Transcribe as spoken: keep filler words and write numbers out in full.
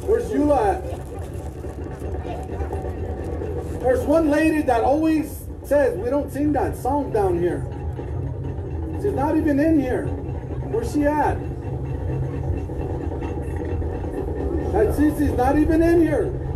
Where's Eula at? There's one lady that always says we don't sing that song down here. She's not even in here. Where's she at? That Sissy's not even in here.